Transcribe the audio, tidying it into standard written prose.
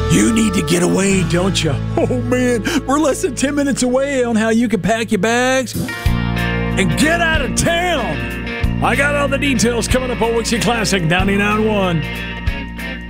You need to get away, don't you? Oh, man, we're less than 10 minutes away on how you can pack your bags and get out of town. I got all the details coming up on Wixie Classic 99.1.